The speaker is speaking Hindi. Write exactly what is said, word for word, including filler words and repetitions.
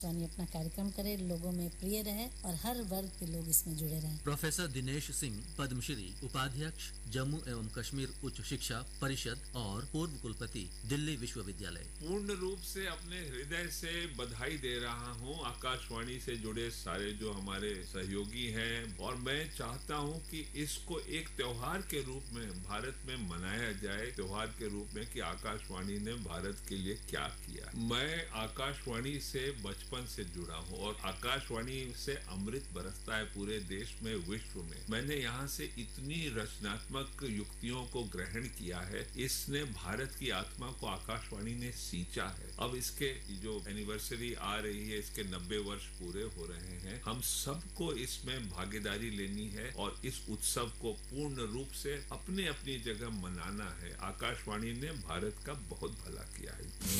आकाशवाणी अपना कार्यक्रम करे, लोगों में प्रिय रहे और हर वर्ग के लोग इसमें जुड़े रहें। प्रोफेसर दिनेश सिंह, पद्मश्री, उपाध्यक्ष जम्मू एवं कश्मीर उच्च शिक्षा परिषद और पूर्व कुलपति, दिल्ली विश्वविद्यालय। पूर्ण रूप से अपने हृदय से बधाई दे रहा हूँ आकाशवाणी से जुड़े सारे जो हमारे सहयोगी हैं, और मैं चाहता हूँ कि इसको एक त्योहार के रूप में भारत में मनाया जाए, त्योहार के रूप में कि आकाशवाणी ने भारत के लिए क्या किया। मैं आकाशवाणी से बचपन से जुड़ा हूँ और आकाशवाणी से अमृत बरसता है पूरे देश में, विश्व में। मैंने यहाँ से इतनी रचनात्मक युक्तियों को ग्रहण किया है, इसने भारत की आत्मा को आकाशवाणी ने सींचा है। अब इसके जो एनिवर्सरी आ रही है, इसके नब्बे वर्ष पूरे हो रहे हैं, हम सबको इसमें भागीदारी लेनी है और इस उत्सव को पूर्ण रूप से अपने अपनी जगह मनाना है। आकाशवाणी ने भारत का बहुत भला किया है।